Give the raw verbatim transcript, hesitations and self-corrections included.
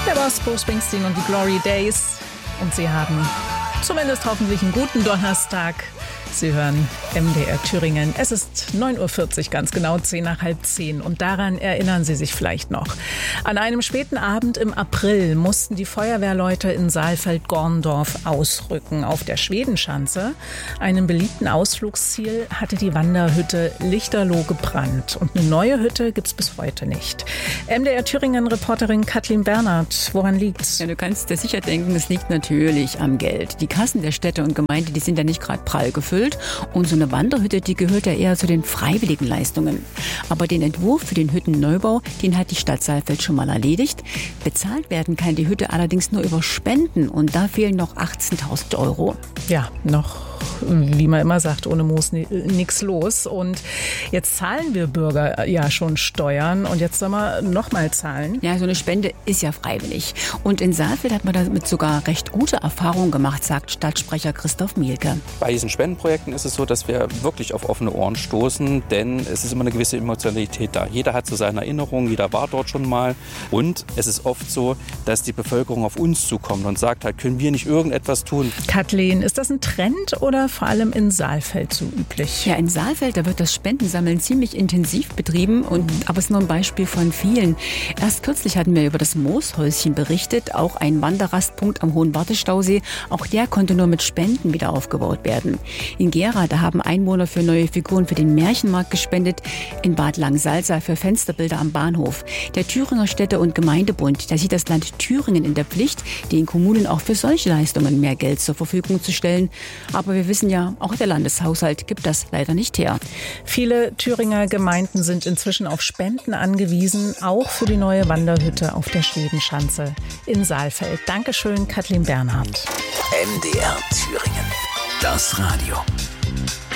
Der war Bruce Springsteen und die Glory Days. Und Sie haben zumindest hoffentlich einen guten Donnerstag. Sie hören M D R Thüringen. Es ist neun Uhr vierzig, ganz genau, zehn nach halb zehn. Und daran erinnern Sie sich vielleicht noch. An einem späten Abend im April mussten die Feuerwehrleute in Saalfeld-Gorndorf ausrücken. Auf der Schwedenschanze, einem beliebten Ausflugsziel, hatte die Wanderhütte lichterloh gebrannt. Und eine neue Hütte gibt's bis heute nicht. M D R Thüringen-Reporterin Kathleen Bernhard, woran liegt's? Ja, du kannst dir sicher denken, es liegt natürlich am Geld. Die Kassen der Städte und Gemeinde, die sind ja nicht gerade prall gefüllt. Und so eine Wanderhütte, die gehört ja eher zu den freiwilligen Leistungen. Aber den Entwurf für den Hüttenneubau, den hat die Stadt Saalfeld schon mal erledigt. Bezahlt werden kann die Hütte allerdings nur über Spenden. Und da fehlen noch achtzehntausend Euro. Ja, noch, wie man immer sagt, ohne Moos nichts los. Und jetzt zahlen wir Bürger ja schon Steuern. Und jetzt sollen wir noch mal zahlen. Ja, so eine Spende ist ja freiwillig. Und in Saalfeld hat man damit sogar recht gute Erfahrungen gemacht, sagt Stadtsprecher Christoph Mielke. Bei diesen Spendenprojekten ist es so, dass wir wirklich auf offene Ohren stoßen, denn es ist immer eine gewisse Emotionalität da. Jeder hat so seine Erinnerungen, jeder war dort schon mal. Und es ist oft so, dass die Bevölkerung auf uns zukommt und sagt halt, können wir nicht irgendetwas tun? Kathleen, ist das ein Trend oder vor allem in Saalfeld so üblich? Ja, in Saalfeld, da wird das Spendensammeln ziemlich intensiv betrieben. Und, aber es ist nur ein Beispiel von vielen. Erst kürzlich hatten wir über das Mooshäuschen berichtet, auch ein Wanderrastpunkt am Hohen Wartestausee. Auch der konnte nur mit Spenden wieder aufgebaut werden. In Gera, da haben Einwohner für neue Figuren für den Märchenmarkt gespendet. In Bad Langensalza für Fensterbilder am Bahnhof. Der Thüringer Städte- und Gemeindebund, der sieht das Land Thüringen in der Pflicht, den Kommunen auch für solche Leistungen mehr Geld zur Verfügung zu stellen. Aber wir wissen ja, auch der Landeshaushalt gibt das leider nicht her. Viele Thüringer Gemeinden sind inzwischen auf Spenden angewiesen, auch für die neue Wanderhütte auf der Schwedenschanze in Saalfeld. Dankeschön, Kathleen Bernhard. M D R Thüringen. Das Radio.